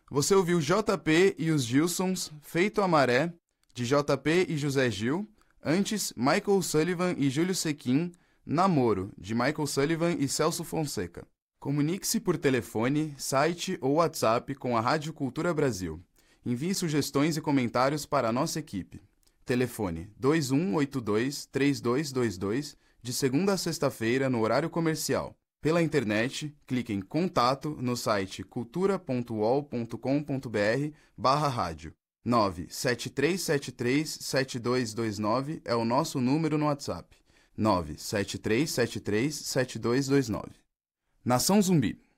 Você ouviu JP e os Gilsons, Feito a Maré, de JP e José Gil. Antes, Michael Sullivan e Júlio Sequin, Namoro, de Michael Sullivan e Celso Fonseca. Comunique-se por telefone, site ou WhatsApp com a Rádio Cultura Brasil. Envie sugestões e comentários para a nossa equipe. Telefone 2182-3222, de segunda a sexta-feira, no horário comercial. Pela internet, clique em Contato no site cultura.uol.com.br/rádio. 973737229 é o nosso número no WhatsApp. 973737229. Nação Zumbi.